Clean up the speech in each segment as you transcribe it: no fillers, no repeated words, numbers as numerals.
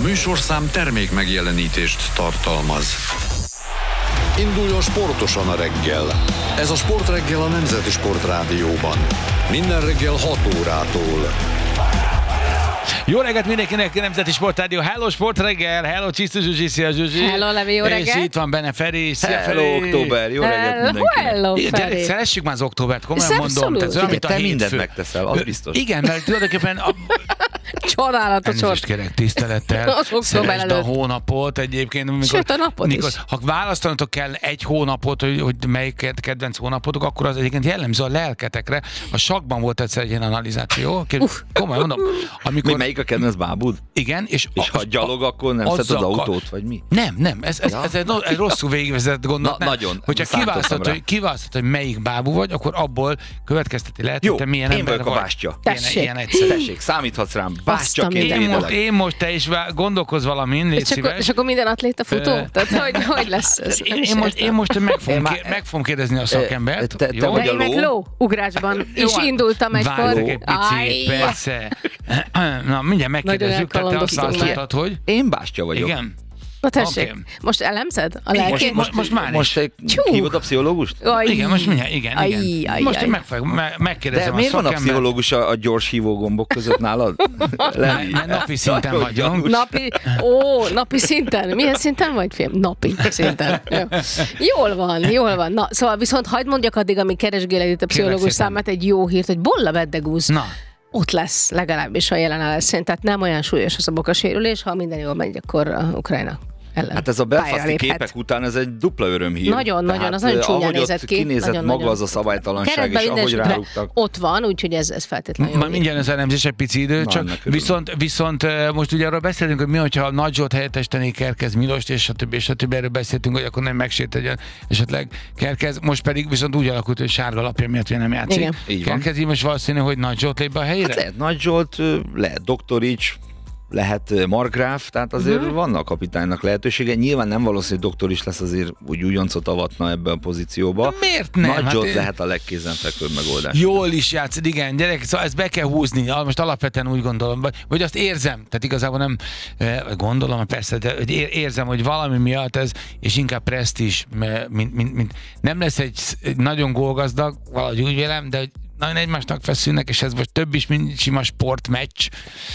műsorszám termék megjelenítést tartalmaz. Induljon sportosan a reggel. Ez a Sportreggel a Nemzeti Sportrádióban. Minden reggel 6 órától. Jó reggelt mindenkinek, Nemzeti Sportrádió. Hello Sportreggel, hello Csisztu Zsuzsi, szia Zsuzsi. Hello Levi, jó reggelt. És itt van benne Feri, szia Feri. Hello október, jó reggelt mindenkinek. Hello Feri. Szeressük már az októbert, komolyan mondom. Te mindent megteszel, az biztos. Igen, mert tulajdonképpen... Csodálatos. Elnézést kérek tisztelettel. Szeresd a hónapot egyébként. Sőt, a napot is. Ha választanatok kell egy hónapot, hogy melyik kedvenc hónapotok, akkor az egyébként jellemző a lelketekre. A sakkban volt egyszer egy ilyen analizáció. Komolyan mondom. Amikor... Melyik a kedvenc bábud? Igen. És ha gyalog, akkor nem szedsz az autót, vagy mi? Nem. Ez egy rosszul végigvezetett gondolat. Nagyon. Hogyha kiválasztod, hogy melyik bábú vagy, akkor abból következteti lehet, hogy te milyen ember vagy. Én vagyok a bástya. Tessék, számíthatsz rám. Bástyaként én most te is gondolkozz valamin, légy szíves. És akkor minden atléta futó? Tehát hogy lesz ez? Én most meg fogom kérdezni a szakembert. Te vagy a ló? Ugrásban is indultam egykor. Várjuk egy picit, persze. Na, mindjárt megkérdezzük, te azt választottad, hogy? Én bástya vagyok. Igen. Na tessék, most elemzed a lelkét? Most már is. Hívod a pszichológust? Igen, most mindjárt, igen. Most megkérdezem a szakembert. De miért van a pszichológus a gyors hívógombok között nálad? Mert napi szinten vagyunk. Napi szinten? Milyen szinten vagy, fiam? Napi szinten. Jól van. Na, szóval viszont hagyd mondjak addig, amíg keresgéled itt a pszichológus számát, egy jó hírt, hogy Bolla Beddegúz. Na. Ott lesz, legalábbis a jelenállás szerint, tehát nem olyan súlyos az a bokasérülés, ha minden jól megy, akkor Ukrajna ellen. Hát ez a belfasti képek után ez egy dupla örömhír. Nagyon, az nagyon csúnyán nézett ki. Kinézett maga nagyon. Az a szabálytalanság, és ahogy rárúgtak. Ott van, úgyhogy ez feltétlenül. Már mindjárt az elemzés egy pici idő, csak viszont most ugye arról beszélünk, hogy mi, hogyha Nagy Zsolt helyettesítené Kerkez Milost, és stb. Erről beszéltünk, hogy akkor nem megsértődjön esetleg Kerkez. Most pedig viszont úgy alakult, hogy sárga lapja miatt nem játszik. Kerkez most valószínű, hogy Nagy Zsolt lép be a helyére? Hát lehet Nagy Zsolt, lehet Doktorics, lehet Markgraf, tehát azért vannak a kapitánynak lehetősége. Nyilván nem valószínű, hogy Doktor is lesz, azért úgy újoncot avatna ebbe a pozícióba. Miért nem? Nagy Zsolt lehet a legkézenfekvőbb megoldás. Jól is játszik, igen, gyerek, szóval ezt be kell húzni. Most alapvetően úgy gondolom, vagy azt érzem, tehát igazából nem gondolom, persze, de érzem, hogy valami miatt ez, és inkább presztízs, mint nem lesz egy nagyon gólgazdag, valahogy úgy vélem, de nagyon egymásnak feszülnek, és ez most több is, mint sima sportmeccs.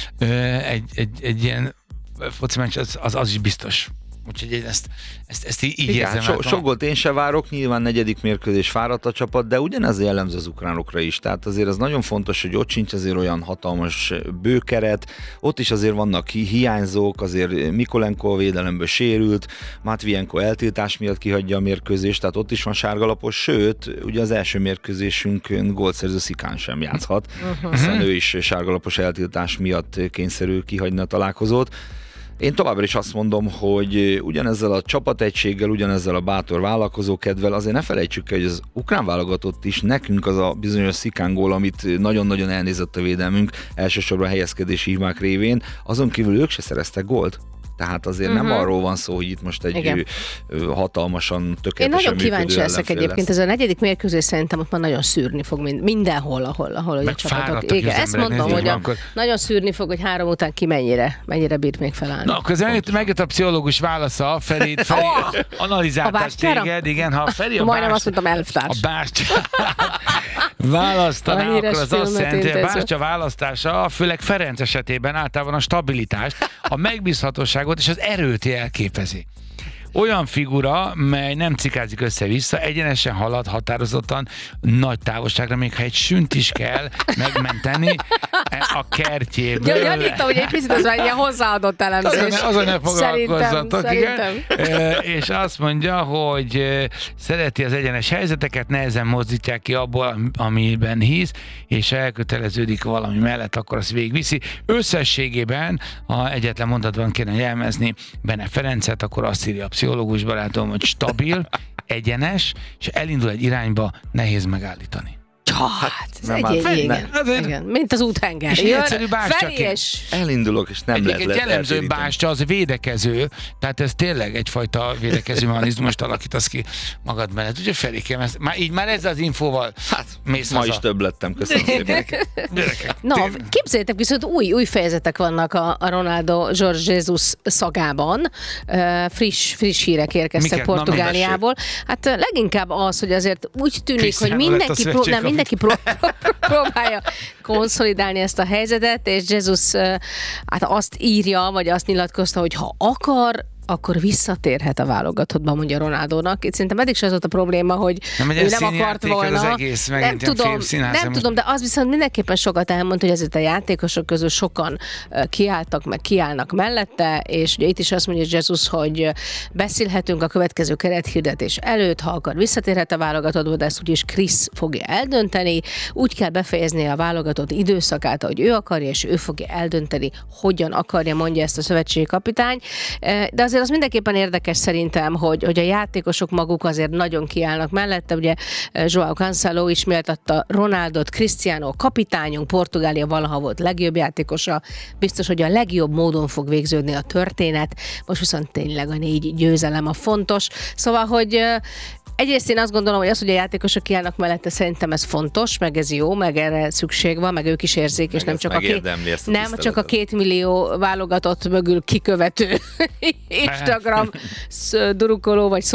Egy ilyen foci meccs, az is biztos. Úgyhogy ezt így érzem. Sok gólt én se várok, nyilván negyedik mérkőzés fáradt a csapat, de ugyanez jellemző az ukránokra is. Tehát azért az nagyon fontos, hogy ott sincs azért olyan hatalmas bőkeret, ott is azért vannak hiányzók, azért Mikolenko a védelemből sérült, Matvienko eltiltás miatt kihagyja a mérkőzést, tehát ott is van sárgalapos, sőt, ugye az első mérkőzésünkön gólszerző Szikán sem játszhat, hiszen ő is sárgalapos eltiltás miatt kényszerül kihagyni a találkozót. Én továbbra is azt mondom, hogy ugyanezzel a csapategységgel, ugyanezzel a bátor vállalkozókedvel azért ne felejtsük el, hogy az ukrán válogatott is nekünk az a bizonyos Szikán gól, amit nagyon-nagyon elnézett a védelmünk, elsősorban helyezkedési hibák révén, azon kívül ők se szereztek gólt. Tehát azért nem arról van szó, hogy itt most egy hatalmasan, tökéletesen működő. Én nagyon kíváncsi leszek egyébként. Ez a negyedik mérkőzés szerintem ott már nagyon szűrni fog mindenhol, ahol a csapatok. Igen, ezt mondom, hogy nagyon szűrni fog, hogy 3 után ki mennyire bírt még felállni. Na, akkor megjött a pszichológus válasza, Feri analizáltál téged, igen, ha Feri majdnem azt mondtam, elvtárs. A bárcsát választaná, akkor az azt jelenti, hogy a bárcsa választása, főleg Ferenc esetében általában a stabilitást, a megbízhatóságot és az erőt jelképezi. Olyan figura, mely nem cikázik össze-vissza, egyenesen halad határozottan nagy távolságra, még ha egy sünt is kell megmenteni a kertjéből. Gyanítom, hogy egy picit az már ilyen hozzáadott elemzés. Azon ne foglalkozzatok, igen. És azt mondja, hogy szereti az egyenes helyzeteket, nehezen mozdítják ki abból, amiben hisz, és elköteleződik valami mellett, akkor azt végigviszi. Összességében, ha egyetlen mondatban kéne jelmezni Bene Ferencet, akkor azt írja a pszichológus barátom, hogy stabil, egyenes, és elindul egy irányba, nehéz megállítani. Igen, mint az úthenger. És egyszerű bástya. Elindulok, és nem lehet egy jellemző bástya az védekező, tehát ez tényleg egyfajta védekező mechanizmust alakítasz ki magad mellett. Úgyhogy Ferikém, már ezzel az infóval mész ma haza. is több lettem, köszönöm szépen. Na, képzeljétek, viszont új fejezetek vannak a Ronaldo Jorge Jesus szagában. Friss hírek érkeztek Portugáliából. Hát leginkább az, hogy azért úgy tűnik, hogy mindenki próbálja konszolidálni ezt a helyzetet, és Jesus hát azt írja, vagy azt nyilatkozta, hogy ha akar, akkor visszatérhet a válogatottba, mondja Ronaldónak. Itt szerintem eddig sem az volt a probléma, hogy ő nem akart volna. Az egész, nem tudom, de az viszont mindenképpen sokat elmond, hogy ezért a játékosok közül sokan kiálltak, meg kiállnak mellette, és ugye itt is azt mondja Jesus, hogy beszélhetünk a következő kerethirdetés előtt, ha akar, visszatérhet a válogatottba, de ezt úgyis Krisz fogja eldönteni. Úgy kell befejezni a válogatott időszakát, ahogy ő akarja, és ő fogja eldönteni, hogyan akarja, mondja ezt a szövetségi kapitány. De azért az mindenképpen érdekes szerintem, hogy a játékosok maguk azért nagyon kiállnak mellette. Ugye João Cancelo is méltatta Ronaldot, Cristiano kapitányunk, Portugália valaha volt legjobb játékosa. Biztos, hogy a legjobb módon fog végződni a történet. Most viszont tényleg a 4 győzelem a fontos. Szóval, hogy egyrészt én azt gondolom, hogy az, hogy a játékosok kiállnak mellette, szerintem ez fontos, meg ez jó, meg erre szükség van, meg ők is érzik, és nem csak a 2 millió válogatott mögül kikövető Instagram drukkoló, vagy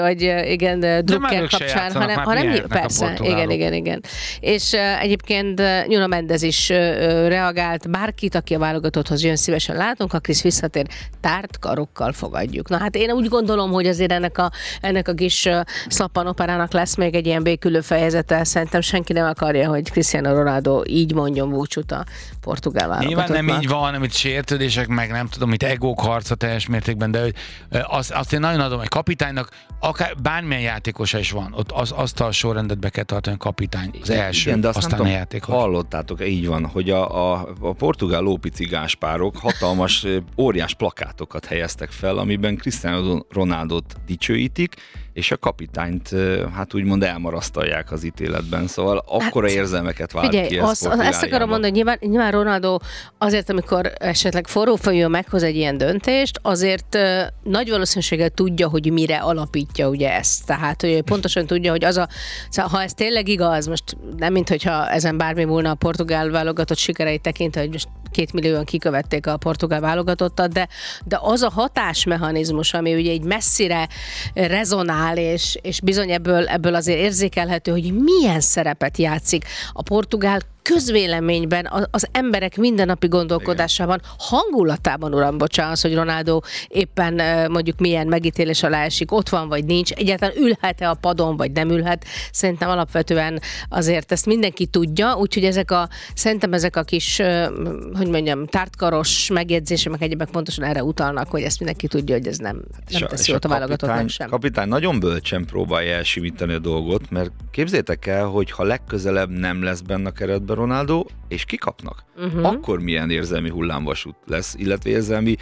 drukker kapcsán, hanem persze, igen. És egyébként Nuno Mendes is reagált, bárkit, aki a válogatotthoz jön, szívesen látunk, ha Krisz visszatér, tárt karokkal fogadjuk. Na hát én úgy gondolom, hogy azért ennek a kis szlappanoperának lesz még egy ilyen békülő fejezete. Szerintem senki nem akarja, hogy Cristiano Ronaldo így mondjon búcsút a portugál válogatottnak. Nyilván nem így van, amit sértődések, meg nem tudom, itt egók harca teljes mértékben, de azt én nagyon adom, hogy kapitánynak akár bármilyen játékosa is van, ott azt a sorrendet be kell tartani, a kapitány az első, igen, de aztán a játékos. Hallottátok, így van, hogy a portugál lópici gáspárok hatalmas, óriás plakátokat helyeztek fel, amiben Cristiano Ronaldot dicsőítik, és a kapitányt hát úgymond elmarasztalják az ítéletben, szóval akkora érzelmeket vált ki ez Portugáliában. Ezt akarom mondani, hogy nyilván Ronaldo azért, amikor esetleg forrófejűen meghoz egy ilyen döntést, azért nagy valószínűséggel tudja, hogy mire alapítja ugye ezt. Tehát, hogy pontosan tudja, hogy ha ez tényleg igaz, most nem minthogyha ezen bármi múlna a portugál válogatott sikereit tekintve, hogy most 2 millióan kikövették a portugál válogatottat, de az a hatásmechanizmus, ami ugye egy messzire rezonál, és bizony ebből azért érzékelhető, hogy milyen szerepet játszik a portugál közvéleményben, az emberek mindennapi gondolkodásában, hangulatában, uram, bocsánat, hogy Ronaldo éppen mondjuk milyen megítélés alá esik, ott van vagy nincs, egyáltalán ülhet-e a padon, vagy nem ülhet. Szerintem alapvetően azért ezt mindenki tudja, úgyhogy szerintem ezek a kis, hogy mondjam, tártkaros megjegyzések, meg egyébek pontosan erre utalnak, hogy ezt mindenki tudja, hogy ez nem teszi jót a válogatottnak sem. Kapitány nagyon bölcsen próbálja elsimítani a dolgot, mert képzétek el, hogy ha legközelebb nem lesz benne a keretben Ronaldo, és kikapnak, akkor milyen érzelmi hullámvasút lesz, illetve érzelmi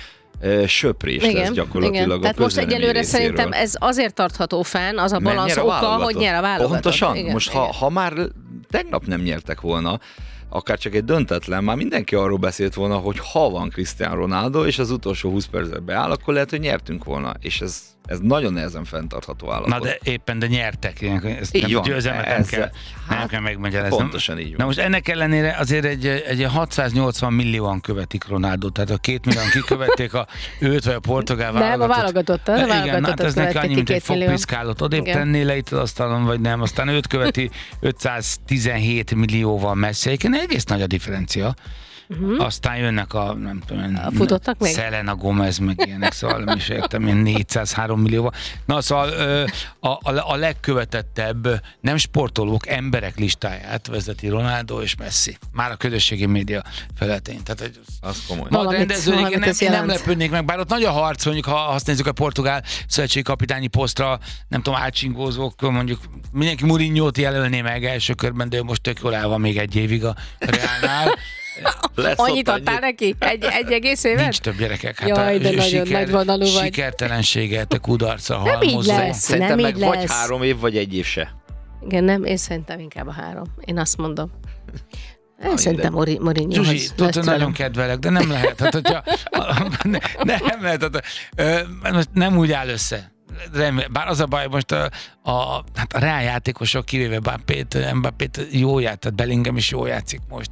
söprés lesz gyakorlatilag a Tehát most egyelőre szerintem ez azért tartható fenn, az a balansz oka, hogy nyer a válogatott. Pontosan, most ha már tegnap nem nyertek volna, akár csak egy döntetlen, már mindenki arról beszélt volna, hogy ha van Cristiano Ronaldo, és az utolsó 20 percben beáll, akkor lehet, hogy nyertünk volna, és ez nagyon nehezen fenntartható állapot. Na de éppen, de nyertek. Ezt így van, nem kell megmagyarázni. Pontosan így van. Na most ennek ellenére azért egy 680 millióan követik Ronaldo, tehát a 2 millióan kikövették őt vagy a portugál válogatott. Nem, a válogatottat. Igen, hát ez neki annyi, mint egy fogpiszkálót. Odébb tennél le itt az asztalon, vagy nem. Aztán őt követi 517 millióval messze. Egész nagy a differencia. Aztán jönnek nem tudom, futottak még? Selena Gomez, meg ilyenek, szóval nem is értem, 403 millióval. Na szóval a legkövetettebb nem sportolók, emberek listáját vezeti Ronaldo és Messi. Már a közösségi média felületén. Tehát az komoly. Ma rendeződik, nem lepődnék meg, bár ott nagy a harc, mondjuk, ha azt nézzük a portugál szövetségi kapitányi posztra, nem tudom, átcsingózók, mondjuk mindenki Mourinho-t jelölné meg első körben, de ő most tök jól el van még egy évig a Reálnál. Annyit adtál neki? Egy egész évet? Nincs több gyerekek. Hát jaj, de nagyon nagyvonalú vagy. Sikertelenséget, a kudarca halmozza. Nem így lesz. Szerintem nem meg így vagy lesz. 3 év, vagy 1 év se. Igen, nem, én szerintem inkább a 3. Én azt mondom. Szerintem Mourinho. Zsuzsi, tudod, nagyon kedvelek, de nem lehet. Hát, hogyha, nem lehet. Most nem úgy áll össze. Bár az a baj, most a Real játékosok kivéve Mbappét jó játszott, Bellingham is jó játszik most.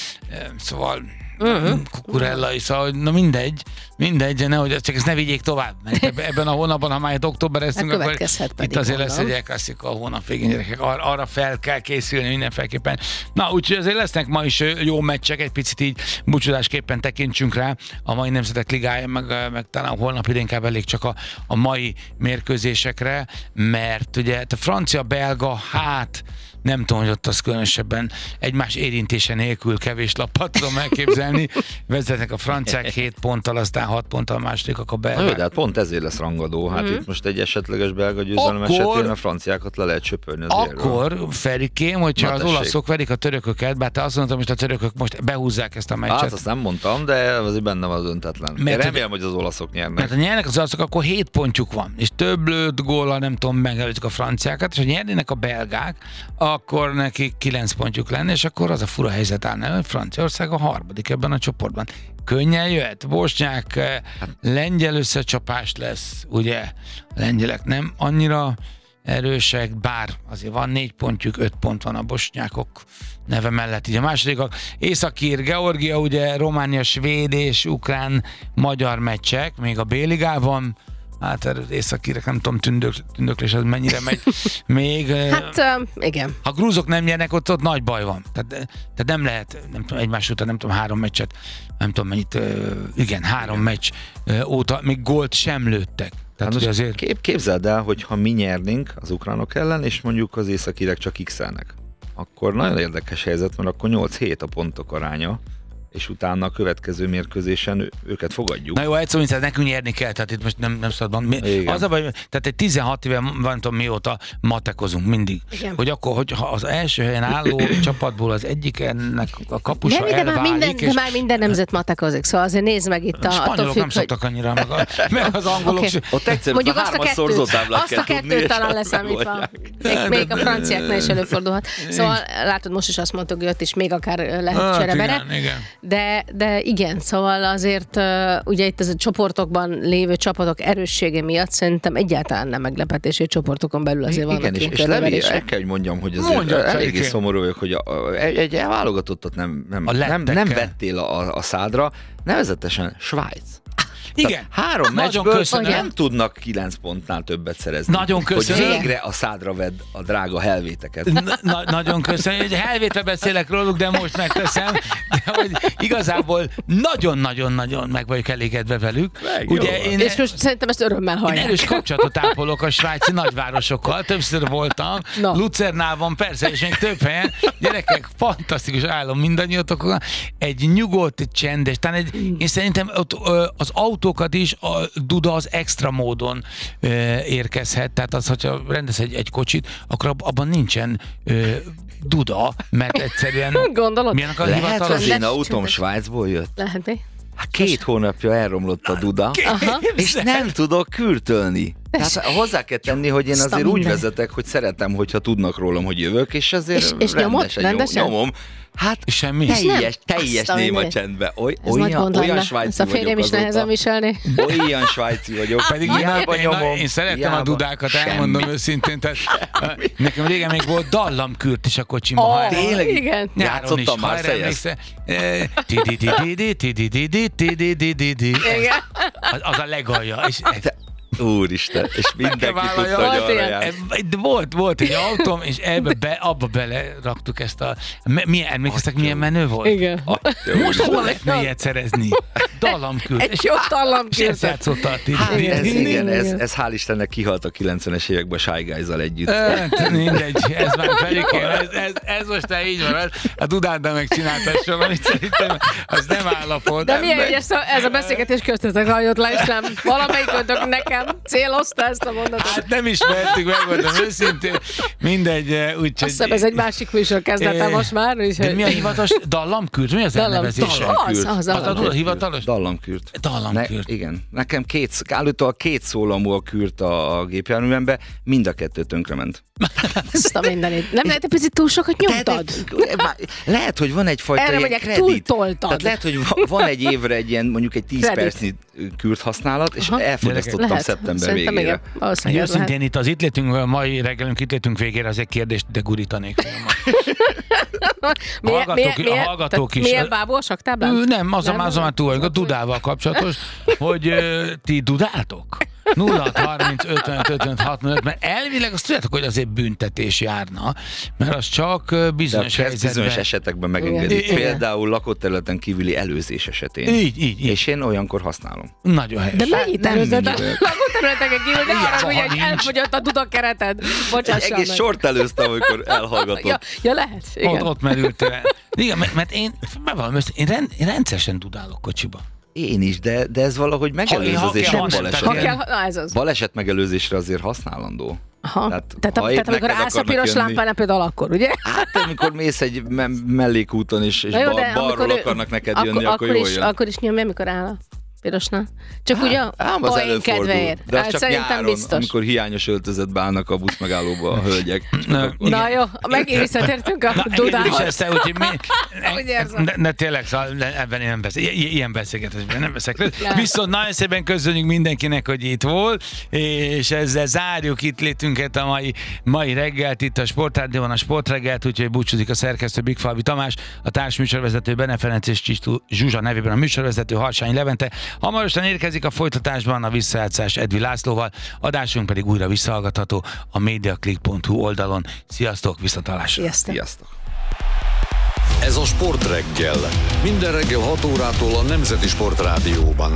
Szóval Cucurella is, szóval na mindegy, nehogy csak ezt ne vigyék tovább, mert ebben a hónapban, ha már októbereztünk, akkor itt azért lesz egy klasszika a hónap végén, gyerekek, arra fel kell készülni mindenféleképpen. Na, úgyhogy azért lesznek ma is jó meccsek, egy picit így búcsúzásképpen tekintsünk rá a mai Nemzetek Ligája, meg talán holnap inkább elég csak a mai mérkőzésekre, mert ugye a francia-belga, nem tudom, hogy ott az különösebben egymás érintése nélkül kevés lappal tudom elképzelni. Vezetnek a franciák 7 ponttal, aztán 6 ponttal a másodikak a belgák. Na jó, de hát pont ezért lesz rangadó. Hát itt most egy esetleges belga győzelem esetén a franciákat le lehet söpörni az érről. Akkor, Ferikém, hogyha az olaszok verik a törököket, bár te azt mondtad, hogy a törökök most behúzzák ezt a meccset. Hát azt nem mondtam, de azért benne van az öntetlen. Én remélem, hogy az olaszok nyernek. Mert ha nyernek az olaszok, akkor 7 pontjuk van. És több lőtt góllal, nem tudom, megelőzik a franciákat, és ha nyernének a belgák, akkor nekik 9 pontjuk lenne, és akkor az a fura helyzet állna, hogy Franciaország a 3. ebben a csoportban. Könnyen jöhet. Bosnyák, lengyel összecsapás lesz, ugye? A lengyelek nem annyira erősek, bár azért van 4 pontjuk, 5 pont van a bosnyákok neve mellett. Így a másodikak Észak-ír, Georgia, ugye Románia, svéd és ukrán magyar meccsek, még a B-ligában. Hát az északírek, nem tudom, tündöklés az mennyire megy még. Hát igen. Ha grúzok nem nyernek, ott nagy baj van. Tehát nem lehet, nem tudom, egymás után, nem tudom, 3 meccset, nem tudom mennyit, 3 meccs óta még gólt sem lőttek. Tehát hát azért... Képzeld el, hogy ha mi nyernénk az ukránok ellen, és mondjuk az északírek csak x-elnek, akkor nagyon érdekes helyzet, mert akkor 8-7 a pontok aránya, és utána a következő mérkőzésen őket fogadjuk. Na jó, egyszerűen nekünk nyerni kell, tehát itt most nem szabad. Az a baj, tehát egy 16 éve, nem tudom mióta matekozunk mindig. Igen. Hogy akkor, hogyha az első helyen álló csapatból az egyiknek a kapusa elválik. De már minden nemzet matekozik, szóval azért nézd meg itt a spanyolok nem szoktak annyira, meg az angolok okay. Ott egyszerűen a 3-as szorzótáblát kell tudni. Azt a 2 talán leszámítva. Még a franciáknál is előfordulhat. Szóval látod, most is azt mondtuk, hogy ott is még akár lehet cserebere. De igen, szóval azért ugye itt ez a csoportokban lévő csapatok erőssége miatt szerintem egyáltalán nem meglepetés, hogy csoportokon belül azért vannak ilyen körülbelül. El kell, hogy mondjam, hogy azért eléggé szomorú vagyok, hogy egy válogatottat nem vettél a szádra, nevezetesen Svájc. Igen. 3 meccsből nem tudnak 9 pontnál többet szerezni. Nagyon köszönöm. Hogy végre a szádra vedd a drága helvéteket. Nagyon köszönöm, hogy helvétre beszélek róluk, de most megteszem. De hogy igazából nagyon-nagyon-nagyon meg vagyok elégedve velük. Ugye és most szerintem ezt örömmel hallják. Én erős kapcsolatot ápolok a svájci nagyvárosokkal. Többször voltam. No. Lucernál van persze, és még több helyen. Gyerekek, fantasztikus állom mindannyiatokon. Egy nyugodt, egy csendes. Én szerintem ott az autókat is a Duda az extra módon érkezhet, tehát az, hogyha rendez egy kocsit, akkor abban nincsen Duda, mert egyszerűen... Gondolod? Milyenek a hivatalos? Az én autóm Svájcból jött. Lehet. Hát 2 hónapja elromlott a Duda, és nem tudok kürtölni. Tehát hozzá kell tenni, hogy én azért úgy vezetek, hogy szeretem, hogyha tudnak rólam, hogy jövök, és azért és nyomom. Hát semmi. Teljes néma csendben. Olyan svájci vagyok azóta. Olyan svájci vagyok. Pedig én szeretem a Dudákat, elmondom őszintén. Nekem régen még volt dallamkürt is a kocsimban. Tényleg? Igen. Játszottam már Szejeszt. Az a legalja. Úristen, és mindenki tudta, hogy arra jár. Volt egy autóm, és abba bele raktuk ezt a... Emlékeztek, milyen menő volt? Igen. Most hol lehetne ilyet szerezni? Dallamkürt. Egy jó dallamkürt. És ezt játszotta a ez hál' Istennek kihalt a 90-es években Shy Guys-zal együtt. Mindegy, ez már Ferikém, ez most így van, a Dudáddal megcsináltasson, amit szerintem az nem állapot. De milyen, hogy ez a beszélgetés köztetek hajott le, és nem valamelyik öntök nekem célozta ezt a mondatot. Hát nem ismertük, megmondom őszintén. Mindegy, úgyhogy... Azt hiszem, ez egy másik műsor kezdete most már. De mi a hivatalos? Dallamkürt? Mi az elnevezése? Az a hivatalos? Dallamkürt. Dallamkürt. Igen. Nekem állítólag 2 szólamú a kürt a gépjárművembe, mind a 2 tönkrement. Ezt a mindenit. Nem lehet, hogy picit túl sokat nyomtad? Lehet, hogy van egyfajta erre ilyen mondják, kredit. túltoltad. Tehát lehet, hogy van egy évre egy ilyen, mondjuk egy 10 percnyi kürt használat, és elfogyasztottam szeptember végére. Őszintén itt létünk, a mai reggelünk itt létünk végére, az egy kérdést, de gurítanék. A hallgatók is. Milyen bából, saktáblán? Nem, az már túl, a Dudával kapcsolatos, hogy ti dudáltok? 0-30-55-55-65, mert elvileg azt tudjátok, hogy azért büntetés járna, mert az csak bizonyos helyzetben... Bizonyos esetekben megengedik. Például lakott területen kívüli előzés esetén. Így. És én olyankor használom. Nagyon helyes. De mennyit előzött a lakott területeken kívül, de arra, hogy elfogyott a dudakereted. Bocsássan meg. Egész sort előztem, amikor elhallgatott. Ja, lehet. Igen. Ott merült el. Igen, mert én rendszeresen dudálok kocsiba. Én is, de ez valahogy megelőzés a baleset. Baleset megelőzésre azért használandó. Tehát amikor állsz a piros lámpánál például akkor, ugye? Hát amikor mész egy mellékúton és balról akarnak neked jönni, akkor jól jön. Akkor is nyomja, amikor áll a pirosnál. Csak ugye a poén kedvéért. De az csak nyáron, biztos. Amikor hiányos öltözetbe állnak a buszmegállóba a hölgyek. Na jó, megint visszatértünk a dudához. De tényleg, ebben én nem beszélek. Ilyen beszélgetésben nem beszélek. Viszont nagyon szépen köszönjük mindenkinek, hogy itt volt, és ezzel zárjuk itt létünket a mai reggelt, itt a Sportrádióban a Sportreggelt, úgyhogy búcsúzik a szerkesztő Bigfalvi Tamás, a társműsorvezető Bene Ferenc és Csistú Zsuzsa nevében a műsorvezető Harsány Levente. Hamarosan érkezik a folytatásban a visszajátszás Edvi Lászlóval, adásunk pedig újra visszahallgatható a mediaclick.hu oldalon. Sziasztok, viszontlátásra! Sziasztok! Ez a Sportreggel. Minden reggel 6 órától a Nemzeti Sportrádióban.